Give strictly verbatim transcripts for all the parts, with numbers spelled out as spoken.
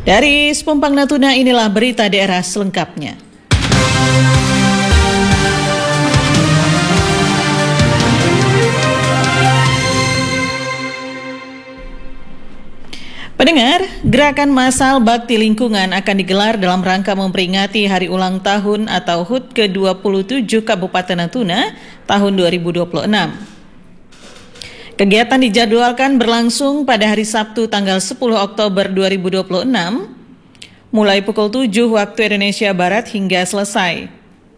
Dari Sepompang Natuna, inilah berita daerah selengkapnya. Pendengar, gerakan massal bakti lingkungan akan digelar dalam rangka memperingati hari ulang tahun atau H U T ke dua puluh tujuh Kabupaten Natuna tahun dua ribu dua puluh enam. Kegiatan dijadwalkan berlangsung pada hari Sabtu tanggal sepuluh Oktober dua ribu dua puluh enam, mulai pukul tujuh waktu Indonesia Barat hingga selesai.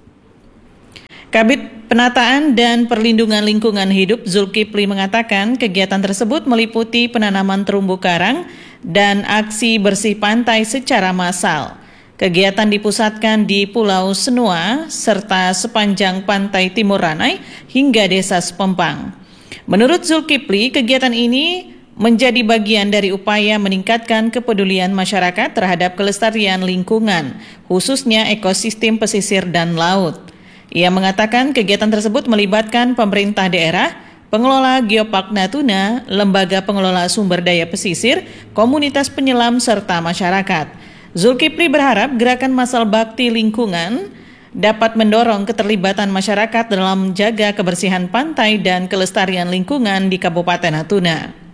Kabid Penataan dan Perlindungan Lingkungan Hidup Zulkifli mengatakan kegiatan tersebut meliputi penanaman terumbu karang dan aksi bersih pantai secara massal. Kegiatan dipusatkan di Pulau Senua serta sepanjang pantai Timur Ranai hingga Desa Sepompang. Menurut Zulkifli, kegiatan ini menjadi bagian dari upaya meningkatkan kepedulian masyarakat terhadap kelestarian lingkungan, khususnya ekosistem pesisir dan laut. Ia mengatakan kegiatan tersebut melibatkan pemerintah daerah, pengelola Geopark Natuna, lembaga pengelola sumber daya pesisir, komunitas penyelam, serta masyarakat. Zulkifli berharap gerakan massal bakti lingkungan dapat mendorong keterlibatan masyarakat dalam menjaga kebersihan pantai dan kelestarian lingkungan di Kabupaten Natuna.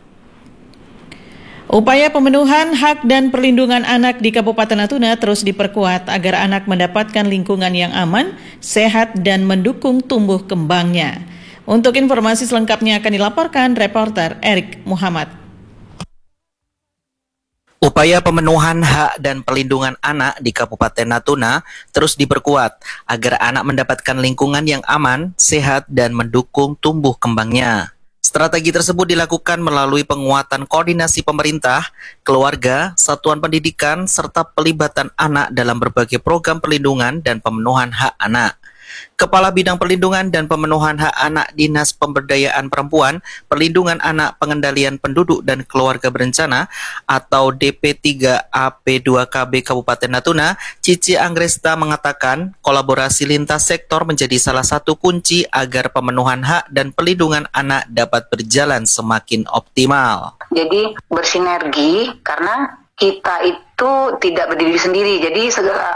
Upaya pemenuhan hak dan perlindungan anak di Kabupaten Natuna terus diperkuat agar anak mendapatkan lingkungan yang aman, sehat, dan mendukung tumbuh kembangnya. Untuk informasi selengkapnya akan dilaporkan reporter Erik Muhammad. Upaya pemenuhan hak dan perlindungan anak di Kabupaten Natuna terus diperkuat agar anak mendapatkan lingkungan yang aman, sehat, dan mendukung tumbuh kembangnya. Strategi tersebut dilakukan melalui penguatan koordinasi pemerintah, keluarga, satuan pendidikan, serta pelibatan anak dalam berbagai program perlindungan dan pemenuhan hak anak. Kepala Bidang Perlindungan dan Pemenuhan Hak Anak Dinas Pemberdayaan Perempuan, Perlindungan Anak, Pengendalian Penduduk dan Keluarga Berencana atau D P tiga A P dua K B Kabupaten Natuna, Cici Anggresta mengatakan kolaborasi lintas sektor menjadi salah satu kunci agar pemenuhan hak dan perlindungan anak dapat berjalan semakin optimal. Jadi bersinergi karena kita itu tidak berdiri sendiri, jadi segala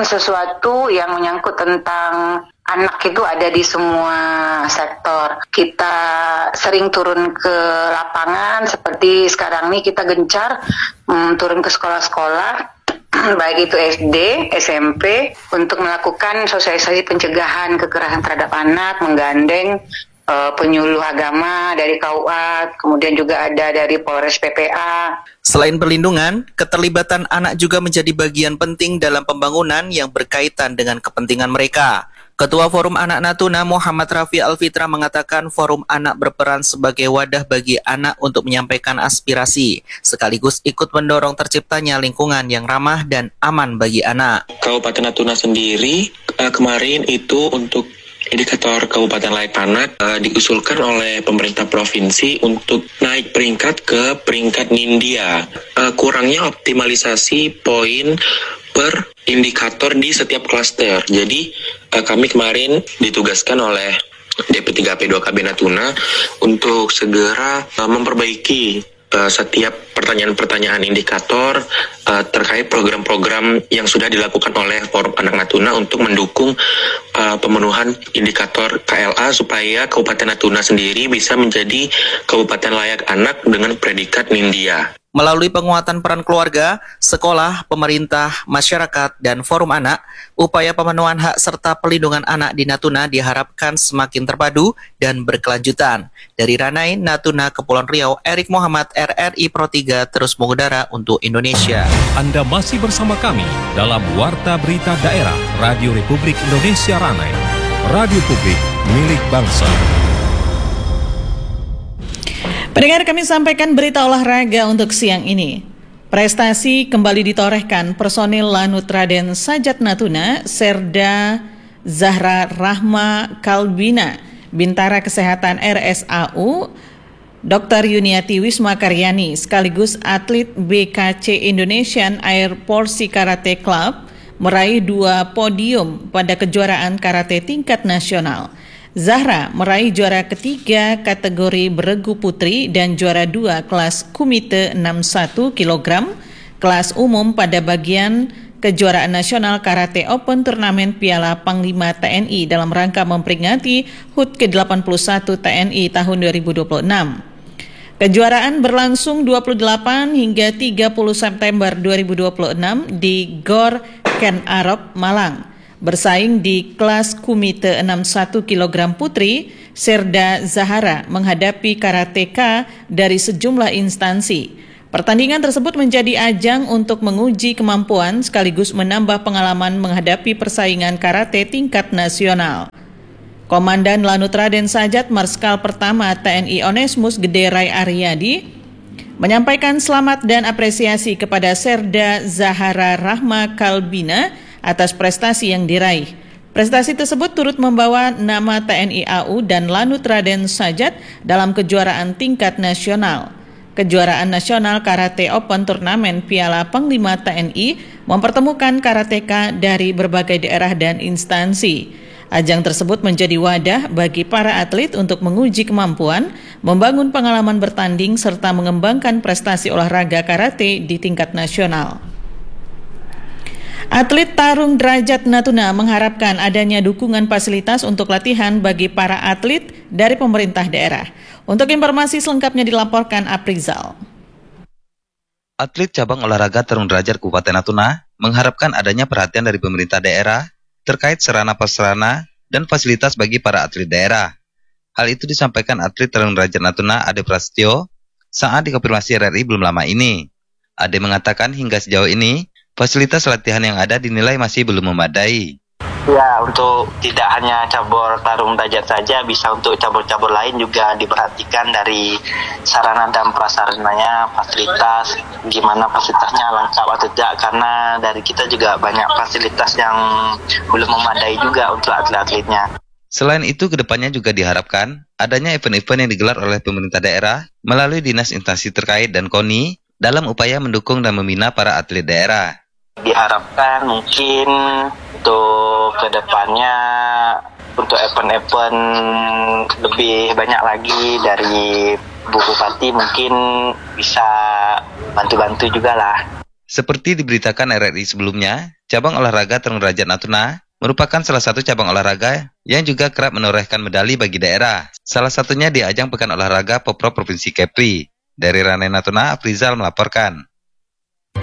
sesuatu yang menyangkut tentang anak itu ada di semua sektor. Kita sering turun ke lapangan, seperti sekarang ini kita gencar um, turun ke sekolah-sekolah, baik itu S D, S M P, untuk melakukan sosialisasi pencegahan kekerasan terhadap anak, menggandeng uh, penyuluh agama dari K U A, kemudian juga ada dari Polres P P A. Selain perlindungan, keterlibatan anak juga menjadi bagian penting dalam pembangunan yang berkaitan dengan kepentingan mereka. Ketua Forum Anak Natuna Muhammad Rafi Alfitra mengatakan Forum Anak berperan sebagai wadah bagi anak untuk menyampaikan aspirasi, sekaligus ikut mendorong terciptanya lingkungan yang ramah dan aman bagi anak. Kabupaten Natuna sendiri uh, kemarin itu untuk indikator Kabupaten Layak Anak uh, diusulkan oleh pemerintah provinsi untuk naik peringkat ke peringkat Nindya. Uh, kurangnya optimalisasi poin per indikator di setiap klaster. Jadi uh, kami kemarin ditugaskan oleh D P tiga A P dua K B Natuna untuk segera uh, memperbaiki uh, setiap pertanyaan-pertanyaan indikator uh, terkait program-program yang sudah dilakukan oleh Forum Anak Natuna untuk mendukung uh, pemenuhan indikator K L A supaya Kabupaten Natuna sendiri bisa menjadi Kabupaten Layak Anak dengan predikat Nindya. Melalui penguatan peran keluarga, sekolah, pemerintah, masyarakat, dan forum anak, upaya pemenuhan hak serta perlindungan anak di Natuna diharapkan semakin terpadu dan berkelanjutan. Dari Ranai, Natuna, Kepulauan Riau, Erik Muhammad, R R I Pro tiga terus mengudara untuk Indonesia. Anda masih bersama kami dalam Warta Berita Daerah Radio Republik Indonesia Ranai, radio publik milik bangsa. Pendengar, kami sampaikan berita olahraga untuk siang ini. Prestasi kembali ditorehkan personil Lanut Raden Sajat Natuna, Serda Zahra Rahma Kalbina, Bintara Kesehatan R S A U, Dokter Yuniati Wisma Karyani, sekaligus atlet B K C Indonesian Air Porsi Karate Club, meraih dua podium pada kejuaraan karate tingkat nasional. Zahra meraih juara ketiga kategori beregu putri dan juara dua kelas kumite enam puluh satu kilogram, kelas umum pada bagian kejuaraan nasional Karate Open Turnamen Piala Panglima T N I dalam rangka memperingati H U T ke delapan puluh satu T N I tahun dua ribu dua puluh enam. Kejuaraan berlangsung dua puluh delapan hingga tiga puluh September dua ribu dua puluh enam di Gor Ken Arok, Malang. Bersaing di kelas kumite enam puluh satu kilogram putri, Serda Zahara menghadapi karateka dari sejumlah instansi. Pertandingan tersebut menjadi ajang untuk menguji kemampuan sekaligus menambah pengalaman menghadapi persaingan karate tingkat nasional. Komandan Lanut Raden Sajat Marskal Pertama T N I Onesmus Gede Rai Aryadi menyampaikan selamat dan apresiasi kepada Serda Zahara Rahma Kalbina atas prestasi yang diraih. Prestasi tersebut turut membawa nama T N I A U dan Lanut Raden Sajat dalam kejuaraan tingkat nasional. Kejuaraan Nasional Karate Open Turnamen Piala Panglima T N I mempertemukan karateka dari berbagai daerah dan instansi. Ajang tersebut menjadi wadah bagi para atlet untuk menguji kemampuan, membangun pengalaman bertanding, serta mengembangkan prestasi olahraga karate di tingkat nasional. Atlet tarung derajat Natuna mengharapkan adanya dukungan fasilitas untuk latihan bagi para atlet dari pemerintah daerah. Untuk informasi selengkapnya dilaporkan Aprizal. Atlet cabang olahraga tarung derajat Kabupaten Natuna mengharapkan adanya perhatian dari pemerintah daerah terkait sarana-prasarana dan fasilitas bagi para atlet daerah. Hal itu disampaikan atlet tarung derajat Natuna Ade Prasetyo saat dikonfirmasi R R I belum lama ini. Ade mengatakan hingga sejauh ini fasilitas latihan yang ada dinilai masih belum memadai. Ya, untuk tidak hanya cabur tarung derajat saja, bisa untuk cabur-cabur lain juga diperhatikan dari sarana dan prasarananya, fasilitas, gimana fasilitasnya lengkap atau tidak, karena dari kita juga banyak fasilitas yang belum memadai juga untuk atlet-atletnya. Selain itu, kedepannya juga diharapkan adanya event-event yang digelar oleh pemerintah daerah melalui dinas instansi terkait dan KONI dalam upaya mendukung dan membina para atlet daerah. Diharapkan mungkin untuk kedepannya untuk event-event lebih banyak lagi dari Bu Bupati mungkin bisa bantu-bantu juga lah. Seperti diberitakan R R I sebelumnya, cabang olahraga tarung derajat Natuna merupakan salah satu cabang olahraga yang juga kerap menorehkan medali bagi daerah. Salah satunya di ajang Pekan Olahraga Poprov Provinsi Kepri. Dari Ranai Natuna, Aprizal melaporkan.